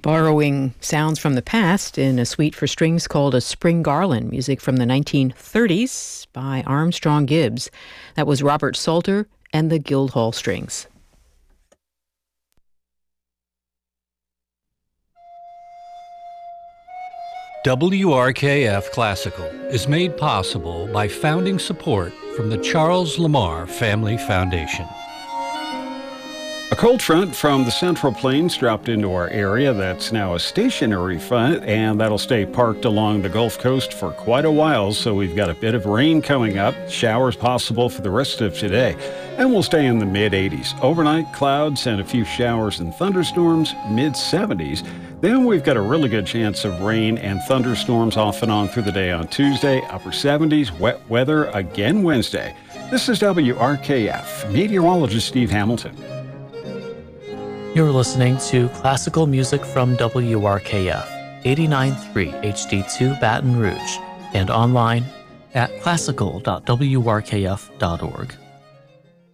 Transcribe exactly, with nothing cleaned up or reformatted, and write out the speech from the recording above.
Borrowing sounds from the past in a suite for strings called a Spring Garland, music from the nineteen thirties by Armstrong Gibbs. That was Robert Salter and the Guildhall Strings. W R K F Classical is made possible by founding support from the Charles Lamar Family Foundation. A cold front from the Central Plains dropped into our area. That's now a stationary front, and that'll stay parked along the Gulf Coast for quite a while, so we've got a bit of rain coming up. Showers possible for the rest of today, and we'll stay in the mid eighties. Overnight, clouds and a few showers and thunderstorms, mid seventies. Then we've got a really good chance of rain and thunderstorms off and on through the day on Tuesday, upper seventies, wet weather again Wednesday. This is W R K F, meteorologist Steve Hamilton. You're listening to classical music from W R K F, eighty-nine point three H D two Baton Rouge, and online at classical dot w r k f dot org.